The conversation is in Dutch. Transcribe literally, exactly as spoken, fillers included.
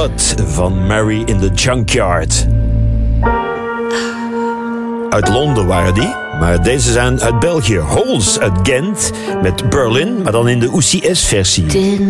Blood van Mary in the Junkyard. Uit Londen waren die, maar deze zijn uit België. Holes uit Gent met Berlin, maar dan in de O C S-versie.